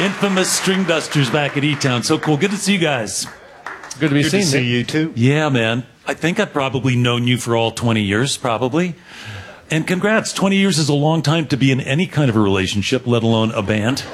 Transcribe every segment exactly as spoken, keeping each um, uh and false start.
infamous String Dusters back at E-Town. So cool. Good to see you guys. Good to be Good seen. to see Nick. you too. Yeah, man. I think I've probably known you for all twenty years, probably. And congrats. twenty years is a long time to be in any kind of a relationship, let alone a band.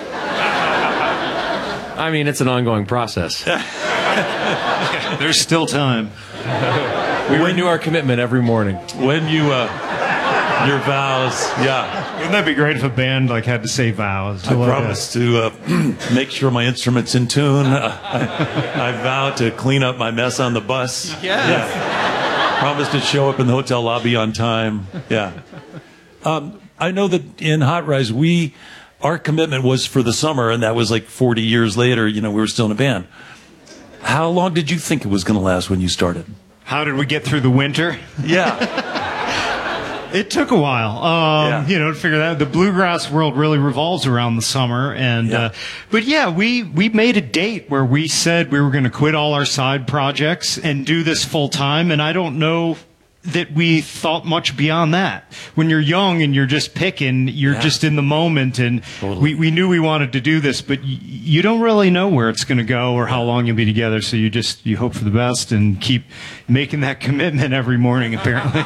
I mean, it's an ongoing process. There's still time. We renew our commitment every morning. When you, uh, your vows, yeah. Wouldn't that be great if a band like had to say vows? I promise to uh, make sure my instrument's in tune. Uh, I, I vow to clean up my mess on the bus. Yeah. yeah. Promise to show up in the hotel lobby on time. Yeah. Um, I know that in Hot Rise, we, our commitment was for the summer, and that was like forty years later. You know, we were still in a band. How long did you think it was going to last when you started? How did we get through the winter? Yeah. It took a while, um, Yeah. you know, to figure that out. The bluegrass world really revolves around the summer, and Yeah. uh, but yeah, we we made a date where we said we were going to quit all our side projects and do this full time. And I don't know that we thought much beyond that. When you're young and you're just picking, you're Yeah. just in the moment, and Totally. we we knew we wanted to do this, but y- you don't really know where it's going to go or how long you'll be together. So you just you hope for the best and keep making that commitment every morning. Apparently.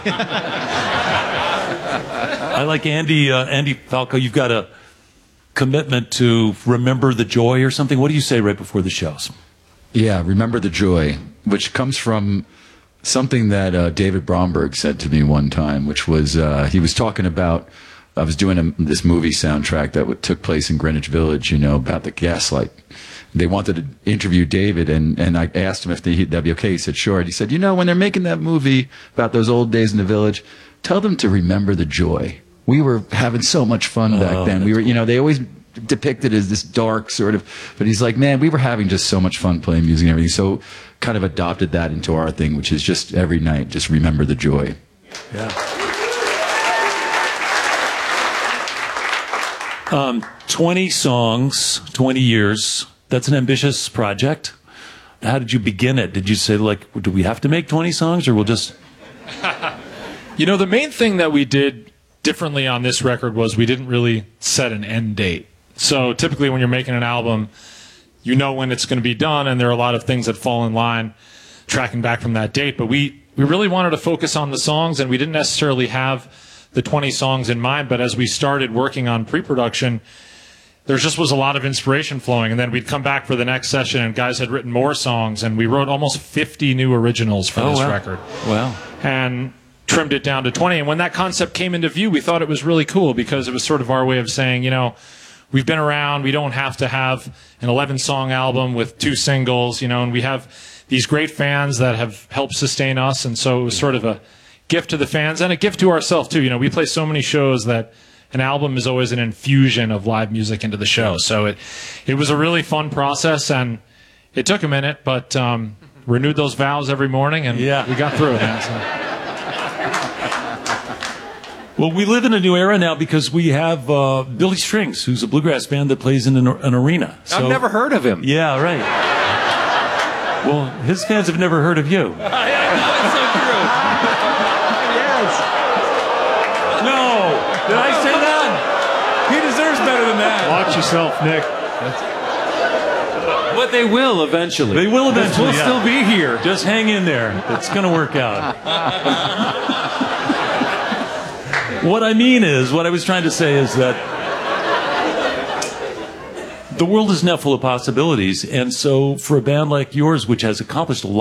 I like Andy, uh, Andy Falco. You've got a commitment to remember the joy or something. What do you say right before the shows? Yeah, remember the joy, which comes from something that uh, David Bromberg said to me one time, which was uh, he was talking about. I was doing a, this movie soundtrack that w- took place in Greenwich Village, you know, about the gaslight. They wanted to interview David, and, and I asked him if they, that'd be okay. He said, sure. And he said, you know, when they're making that movie about those old days in the village, tell them to remember the joy. We were having so much fun back Oh, then. We were, you know, they always depicted as this dark sort of, but he's like, man, we were having just so much fun playing music and everything. So kind of adopted that into our thing, which is just every night, just remember the joy. Yeah. Um, twenty songs, twenty years. That's an ambitious project. How did you begin it? Did you say, like, do we have to make twenty songs, or we'll just... You know, the main thing that we did differently on this record was we didn't really set an end date. So typically when you're making an album, you know when it's going to be done, and there are a lot of things that fall in line tracking back from that date. But we, we really wanted to focus on the songs, and we didn't necessarily have the twenty songs in mind. But as we started working on pre-production, there just was a lot of inspiration flowing. And then we'd come back for the next session, and guys had written more songs, and we wrote almost fifty new originals for Oh, this wow. record. Wow. And trimmed it down to twenty. And when that concept came into view, we thought it was really cool because it was sort of our way of saying, you know, we've been around. We don't have to have an eleven-song album with two singles, you know, and we have these great fans that have helped sustain us. And so it was sort of a gift to the fans and a gift to ourselves, too. You know, we play so many shows that an album is always an infusion of live music into the show. So it, it was a really fun process, and it took a minute, but um, renewed those vows every morning, and Yeah. we got through it, man. So. Well, we live in a new era now because we have uh, Billy Strings, who's a bluegrass band that plays in an, an arena. So, I've never heard of him. Yeah, right. Well, his fans have never heard of you. That's so true. Yes. No! Did I say that? He deserves better than that. Watch yourself, Nick. But they will eventually. They will eventually. We'll yeah. still be here. Just hang in there. It's going to work out. What I mean is, what I was trying to say is that the world is now full of possibilities. And so for a band like yours, which has accomplished a lot,